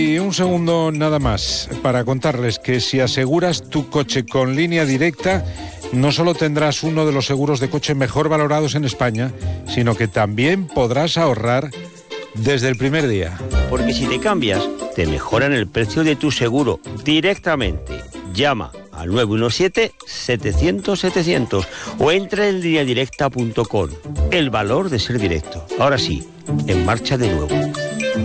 Y un segundo nada más para contarles que si aseguras tu coche con Línea Directa, no solo tendrás uno de los seguros de coche mejor valorados en España, sino que también podrás ahorrar desde el primer día. Porque si te cambias, te mejoran el precio de tu seguro directamente. Llama al 917-700-700 o entra en lineadirecta.com. El valor de ser directo. Ahora sí, en marcha de nuevo.